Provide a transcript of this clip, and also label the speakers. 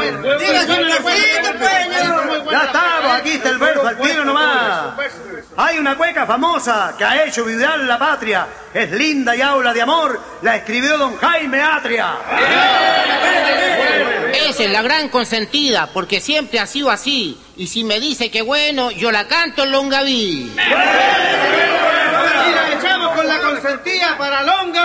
Speaker 1: Ya estamos, aquí está el verso al tiro nomás. Hay una cueca famosa que ha hecho vibrar la patria. Es linda y habla de amor. La escribió don Jaime Atria.
Speaker 2: Esa es la gran consentida, porque siempre ha sido así. Y si me dice que bueno, yo la canto en Longaví.
Speaker 3: Y la echamos con la consentida para Longaví.